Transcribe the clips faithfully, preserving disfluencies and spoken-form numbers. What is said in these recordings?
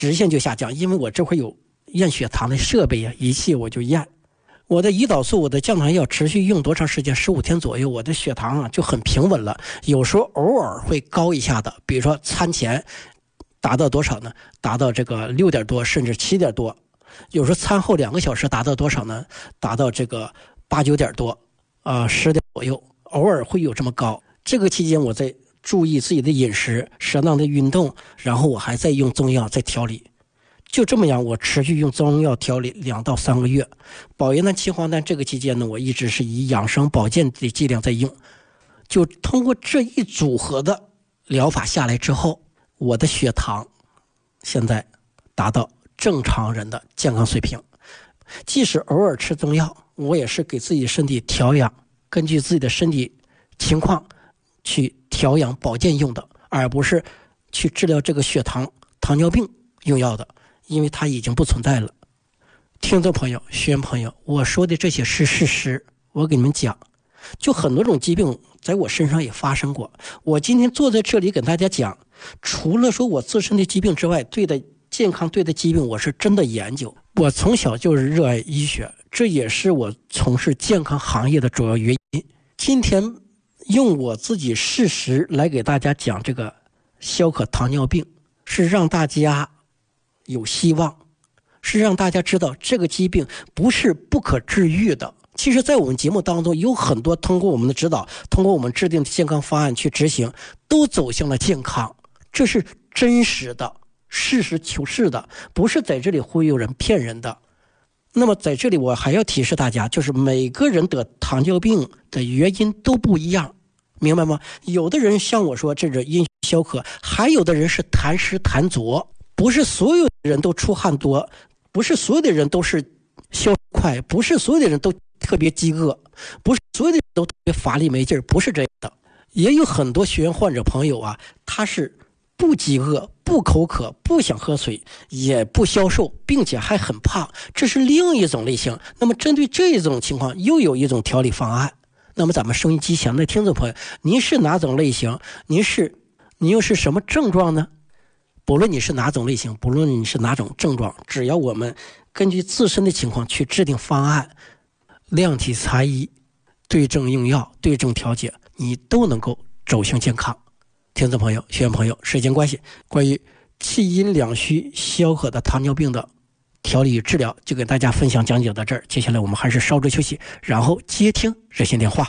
直线就下降，因为我这会有验血糖的设备啊仪器，我就验我的胰岛素，我的降糖药持续用多长时间？十五天左右，我的血糖啊就很平稳了。有时候偶尔会高一下的，比如说餐前达到多少呢？达到这个六点多，甚至七点多。有时候餐后两个小时达到多少呢？达到这个八九点多，啊、呃，十点左右，偶尔会有这么高。这个期间我在注意自己的饮食，适当的运动，然后我还在用中药在调理。就这么样，我持续用中药调理两到三个月。保元丹、岐黄丹这个期间呢，我一直是以养生保健的剂量在用。就通过这一组合的疗法下来之后，我的血糖现在达到正常人的健康水平。即使偶尔吃中药，我也是给自己身体调养，根据自己的身体情况去调养保健用的，而不是去治疗这个血糖、糖尿病用药的。因为它已经不存在了。听众朋友、学员朋友，我说的这些是事实，我给你们讲，就很多种疾病在我身上也发生过。我今天坐在这里给大家讲，除了说我自身的疾病之外，对的健康、对的疾病我是真的研究。我从小就是热爱医学，这也是我从事健康行业的主要原因。今天用我自己事实来给大家讲这个消渴糖尿病，是让大家有希望，是让大家知道这个疾病不是不可治愈的。其实在我们节目当中有很多通过我们的指导，通过我们制定的健康方案去执行，都走向了健康。这是真实的，实事求是的，不是在这里忽悠人骗人的。那么在这里我还要提示大家，就是每个人得糖尿病的原因都不一样，明白吗？有的人像我说这是阴消渴，还有的人是痰湿痰浊。不是所有人都出汗多，不是所有的人都是消快，不是所有的人都特别饥饿，不是所有的人都特别乏力没劲儿，不是这样的。也有很多血源患者朋友啊，他是不饥饿、不口渴、不想喝水，也不消瘦，并且还很胖，这是另一种类型。那么针对这种情况，又有一种调理方案。那么咱们收音机前的听众朋友，您是哪种类型？您是您又是什么症状呢？不论你是哪种类型，不论你是哪种症状，只要我们根据自身的情况去制定方案，量体裁衣，对症用药，对症调节，你都能够走向健康。听众朋友、学员朋友，时间关系，关于气阴两虚消渴的糖尿病的调理与治疗，就给大家分享讲解到这儿。接下来我们还是稍作休息，然后接听热线电话。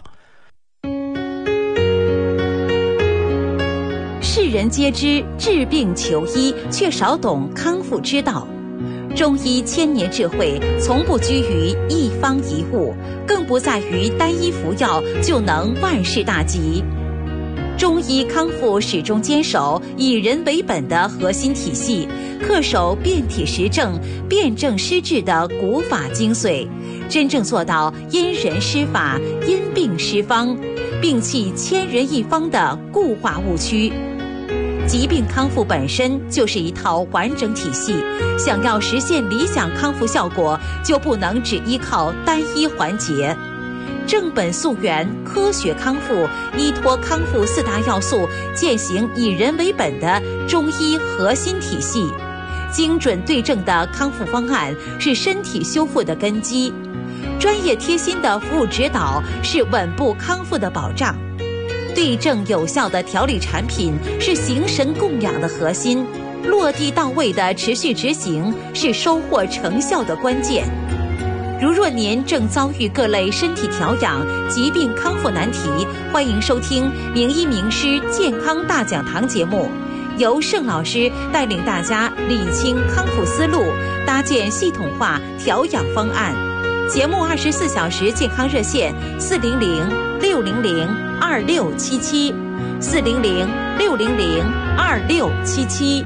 世人皆知治病求医，却少懂康复之道。中医千年智慧，从不拘于一方一物，更不在于单一服药就能万事大吉。中医康复始终坚守以人为本的核心体系，恪守辨体实证、辨证施治的古法精髓，真正做到因人施法、因病施方，摒弃千人一方的固化误区。疾病康复本身就是一套完整体系，想要实现理想康复效果，就不能只依靠单一环节。正本溯源，科学康复，依托康复四大要素，践行以人为本的中医核心体系。精准对症的康复方案是身体修复的根基，专业贴心的服务指导是稳步康复的保障。对症有效的调理产品是形神供养的核心，落地到位的持续执行是收获成效的关键。如若您正遭遇各类身体调养、疾病康复难题，欢迎收听名医名师健康大讲堂节目，由盛老师带领大家理清康复思路，搭建系统化调养方案。节目二十四小时健康热线四零零六零零二六七七四零零六零零二六七七。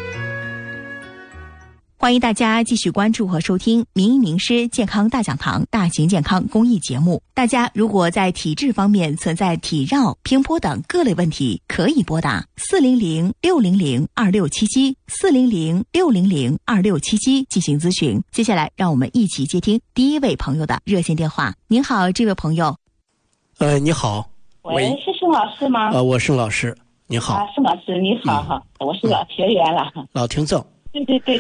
欢迎大家继续关注和收听名医名师健康大讲堂大型健康公益节目。大家如果在体质方面存在体绕、平坡等各类问题，可以拨打四零零六零零二六七七四零零六零零二六七七进行咨询。接下来让我们一起接听第一位朋友的热线电话。您好，这位朋友。 呃，你好。 喂，是盛老师吗？ 呃，我盛老师，你好。 啊，盛老师你好哈、嗯，我是老学员了、 嗯，老听众。 对对对。